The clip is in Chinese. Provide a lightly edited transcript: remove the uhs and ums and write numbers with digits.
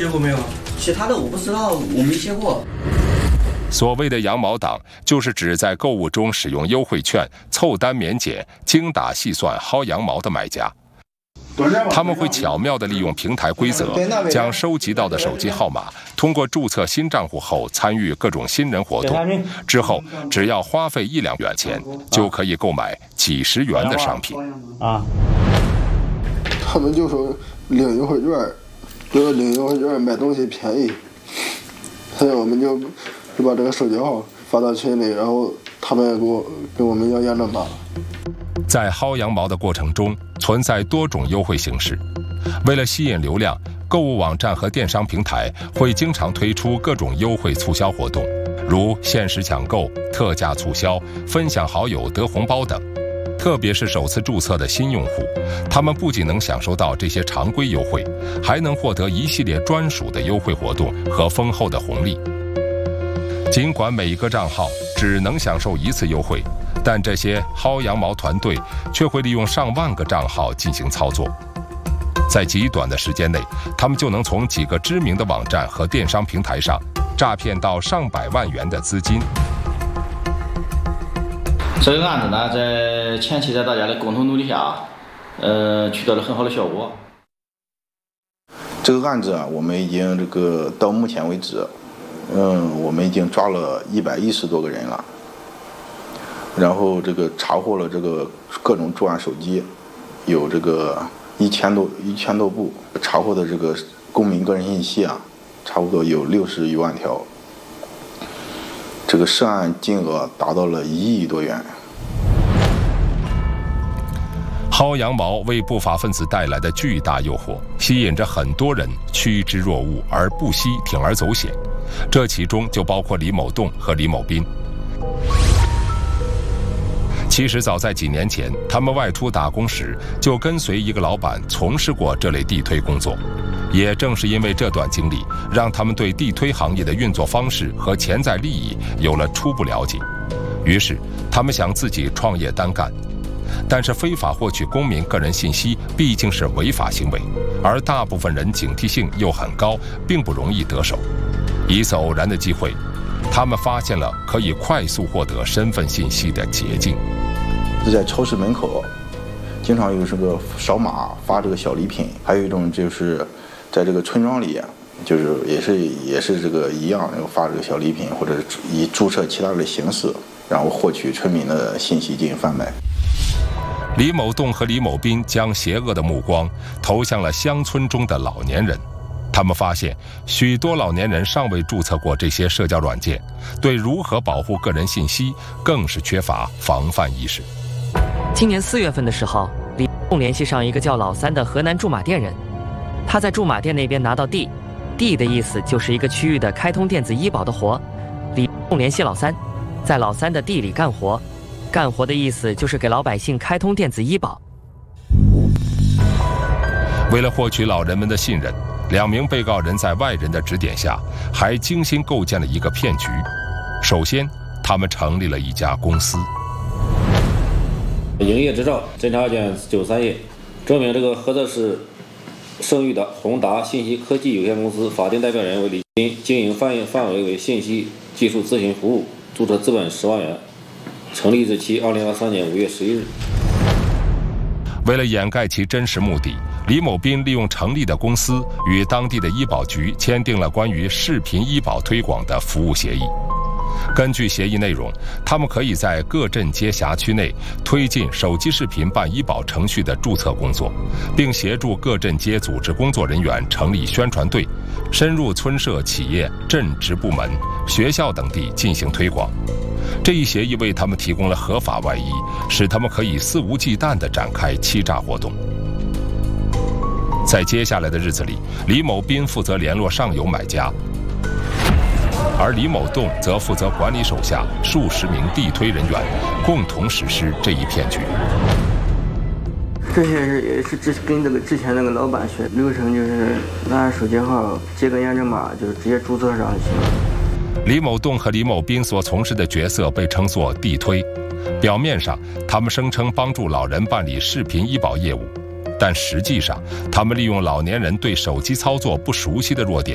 接过没有？ 其他的我不知道，我没接过。 所谓的羊毛党，就是指在购物中使用优惠券、凑单免检、精打细算薅羊毛的买家。他们会巧妙地利用平台规则，将收集到的手机号码通过注册新账户后参与各种新人活动，之后只要花费1-2元钱，就可以购买几十元的商品。 他们就说领优惠券，就是领优惠券买东西便宜，所以我们就把这个手机号发到群里，然后他们给我们要验证码。 在薅羊毛的过程中，存在多种优惠形式。为了吸引流量，购物网站和电商平台会经常推出各种优惠促销活动，如限时抢购、特价促销、分享好友得红包等。特别是首次注册的新用户，他们不仅能享受到这些常规优惠，还能获得一系列专属的优惠活动和丰厚的红利。尽管每一个账号只能享受1次优惠，但这些薅羊毛团队却会利用上万个账号进行操作。在极短的时间内，他们就能从几个知名的网站和电商平台上诈骗到上百万元的资金。 这个案子呢，在前期在大家的共同努力下，取得了很好的效果。 这个案子啊，我们已经到目前为止，我们已经抓了110多个人了。然后查获了各种作案手机，有1000多部，查获的公民个人信息啊，差不多有60余万条。涉案金额达到了1亿多元。 薅羊毛为不法分子带来的巨大诱惑，吸引着很多人趋之若鹜而不惜铤而走险。这其中就包括李某栋和李某斌。其实早在几年前，他们外出打工时就跟随一个老板从事过这类地推工作。也正是因为这段经历，让他们对地推行业的运作方式和潜在利益有了初步了解。于是，他们想自己创业单干。但是非法获取公民个人信息毕竟是违法行为，而大部分人警惕性又很高，并不容易得手。一次偶然的机会，他们发现了可以快速获得身份信息的捷径。 在超市门口，经常有扫码发小礼品，还有一种就是在村庄里，就是也是一样，发小礼品，或者以注册其他的形式，然后获取村民的信息进行贩卖。 李某栋和李某斌将邪恶的目光投向了乡村中的老年人。他们发现，许多老年人尚未注册过这些社交软件，对如何保护个人信息更是缺乏防范意识。 今年4月份的时候，李栋联系上一个叫老三的河南驻马店人，他在驻马店那边拿到地的意思就是一个区域的开通电子医保的活。李栋联系老三，在老三的地里干活，干活的意思就是给老百姓开通电子医保。 为了获取老人们的信任，2名被告人在外人的指点下，还精心构建了一个骗局。首先，他们成立了一家公司。 营业执照侦查卷93页，证明菏泽市盛誉的宏达信息科技有限公司法定代表人为李金，经营范围为信息技术咨询服务，注册资本10万元，成立日期2023年5月11日。 为了掩盖其真实目的，李某斌利用成立的公司与当地的医保局签订了关于视频医保推广的服务协议。根据协议内容，他们可以在各镇街辖区内推进手机视频办医保程序的注册工作，并协助各镇街组织工作人员成立宣传队，深入村社、企业、镇直部门、学校等地进行推广。这一协议为他们提供了合法外衣，使他们可以肆无忌惮地展开欺诈活动。在接下来的日子里，李某斌负责联络上游买家，而李某栋则负责管理手下数十名地推人员，共同实施这一骗局。 这些也是跟之前那个老板学流程，就是拿手机号接个验证码，就直接注册上就行了。 李某栋和李某斌所从事的角色被称作地推，表面上他们声称帮助老人办理视频医保业务，但实际上他们利用老年人对手机操作不熟悉的弱点，